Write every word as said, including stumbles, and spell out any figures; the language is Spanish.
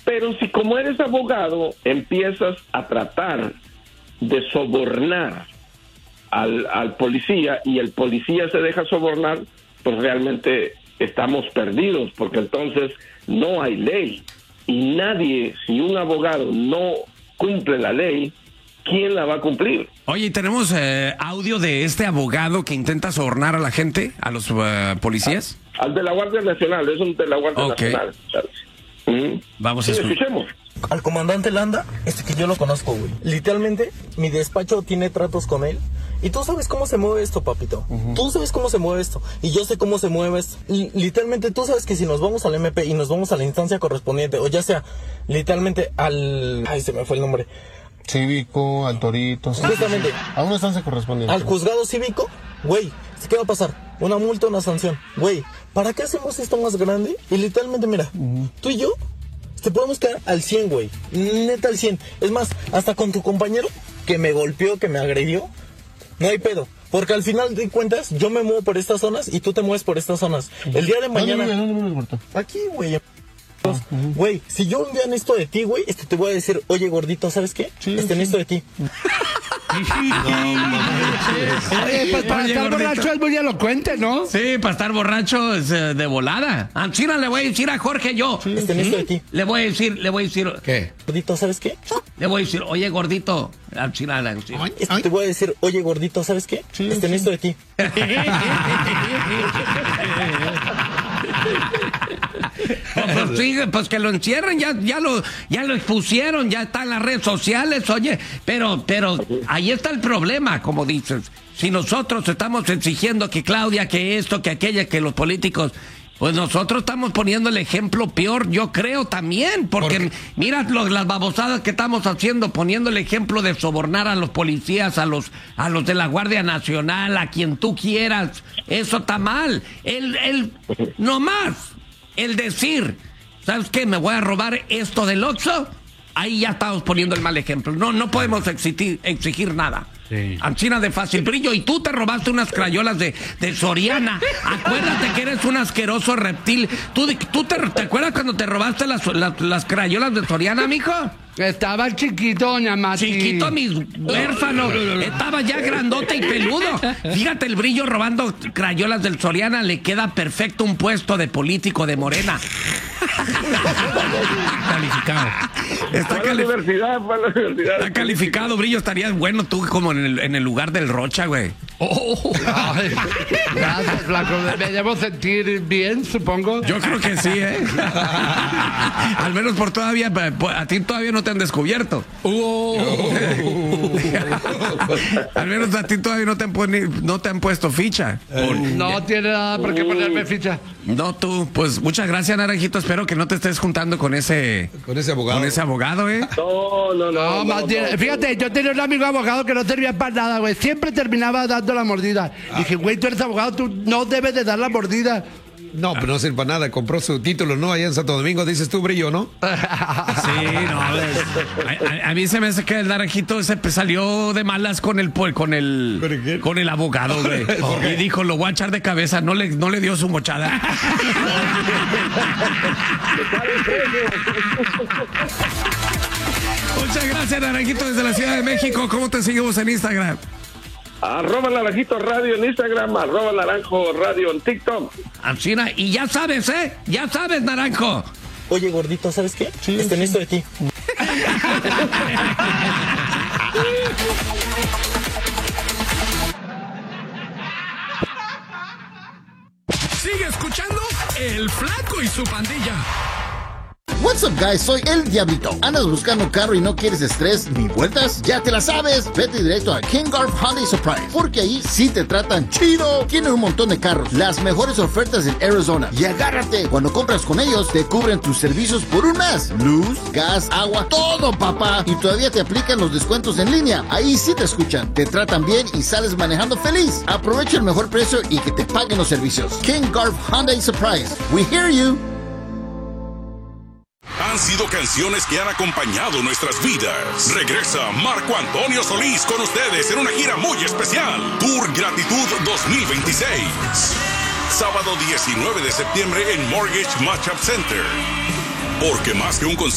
Pero si como eres abogado empiezas a tratar de sobornar al, al policía y el policía se deja sobornar, pues realmente estamos perdidos, porque entonces no hay ley. Y nadie, si un abogado no cumple la ley, ¿quién la va a cumplir? Oye, ¿tenemos eh, audio de este abogado que intenta sobornar a la gente, a los uh, policías? Al, al de la Guardia Nacional, es un de la Guardia okay. Nacional. ¿Mm? Vamos sí, a escuchar. escuchemos. Al comandante Landa, este que yo lo conozco, güey. Literalmente, mi despacho tiene tratos con él. Y tú sabes cómo se mueve esto, papito. Uh-huh. Tú sabes cómo se mueve esto. Y yo sé cómo se mueve esto. L- literalmente, tú sabes que si nos vamos al M P y nos vamos a la instancia correspondiente, o ya sea, literalmente al... Ay, se me fue el nombre. Cívico, al Torito. Sí. Justamente. A una instancia correspondiente. Al juzgado cívico, güey. ¿Qué va a pasar? Una multa, una sanción. Güey, ¿para qué hacemos esto más grande? Y literalmente, mira, uh-huh. tú y yo te podemos quedar al cien, güey. Neta al cien. Es más, hasta con tu compañero que me golpeó, que me agredió, no hay pedo. Porque al final de cuentas, yo me muevo por estas zonas y tú te mueves por estas zonas. El día de mañana... ¿Dónde, dónde me mueves, aquí, güey. Güey, uh-huh. si yo un día necesito de ti, güey, este te voy a decir, oye, gordito, ¿sabes qué? Sí, este sí. necesito de ti. No, Oye, pues para Oye, estar gordito. borracho es muy elocuente, ¿no? Sí, para estar borracho es eh, de volada. A China le voy a decir a Jorge yo. Sí, este necesito de ti. Le voy a decir, le voy a decir... ¿Qué? Gordito, ¿sabes qué? Le voy a decir, oye, gordito. A China le voy a decir. Este ay. te voy a decir, oye, gordito, ¿sabes qué? Sí, este sí. necesito de ti. Pues, sí, pues que lo encierren, ya, ya lo, ya lo expusieron, ya está en las redes sociales, oye, pero, pero ahí está el problema, como dices. Si nosotros estamos exigiendo que Claudia, que esto, que aquella, que los políticos, pues nosotros estamos poniendo el ejemplo peor, yo creo también, porque ¿Por mira lo, las babosadas que estamos haciendo, poniendo el ejemplo de sobornar a los policías, a los, a los de la Guardia Nacional, a quien tú quieras, eso está mal. El, el, no más. El decir, ¿sabes qué? Me voy a robar esto del Oxxo. Ahí ya estamos poniendo el mal ejemplo. No, no podemos exigir, exigir nada. Sí. Ancina de fácil brillo. Y tú te robaste unas crayolas de, de Soriana. Acuérdate que eres un asqueroso reptil. ¿Tú, tú te, te acuerdas cuando te robaste las, las, las crayolas de Soriana, mijo? Estaba chiquito, doña Mati. Chiquito, mi huérfano. Estaba ya grandote y peludo. Fíjate el brillo robando crayolas del Soriana. Le queda perfecto un puesto de político de Morena. Calificado. Está, cali universidad, universidad. Está calificado, brillo. Estarías bueno tú como en el, en el lugar del Rocha, güey. Oh, ay, gracias, flaco. Me debo sentir bien, supongo. Yo creo que sí, ¿eh? Al menos por todavía, a ti todavía no te han descubierto. Uh. Al menos a ti todavía no te han, poni- no te han puesto ficha. No tiene nada por qué ponerme ficha. No, tú, pues muchas gracias, Naranjito. Espero que no te estés juntando con ese... Con ese abogado. Con ese abogado, ¿eh? No, no, no. No, no, más no, bien, no. fíjate, yo tenía un amigo abogado que no servía para nada, güey. Siempre terminaba dando la mordida. Ah. Dije, güey, tú eres abogado, tú no debes de dar la mordida. No, pero no sirve para nada. Compró su título, ¿no? Allá en Santo Domingo, dices tú, Brillo, ¿no? Sí, no. A, a, a mí se me hace que el Naranjito se salió de malas con el con el con el abogado, güey. Y dijo, lo voy a echar de cabeza. No le, no le dio su mochada. Muchas gracias, Naranjito, desde la Ciudad de México. ¿Cómo te seguimos en Instagram? Arroba Naranjito Radio en Instagram, arroba Naranjo Radio en TikTok. China, y ya sabes, ¿eh? Ya sabes, Naranjo. Oye, gordito, ¿sabes qué? Sí, este sí. necesito de ti. Sigue escuchando El Flaco y su pandilla. What's up, guys? Soy El Diablito. ¿Andas buscando carro y no quieres estrés ni vueltas? Ya te la sabes. Vete directo a King Garf Hyundai Surprise, porque ahí sí te tratan chido. Tienen un montón de carros, las mejores ofertas en Arizona. Y agárrate, cuando compras con ellos, te cubren tus servicios por un mes. Luz, gas, agua, todo, papá. Y todavía te aplican los descuentos en línea. Ahí sí te escuchan, te tratan bien y sales manejando feliz. Aprovecha el mejor precio y que te paguen los servicios. King Garf Hyundai Surprise. We hear you. Han sido canciones que han acompañado nuestras vidas. Regresa Marco Antonio Solís con ustedes en una gira muy especial. Tour Gratitud dos mil veintiséis. Sábado diecinueve de septiembre en Mortgage Matchup Center. Porque más que un concierto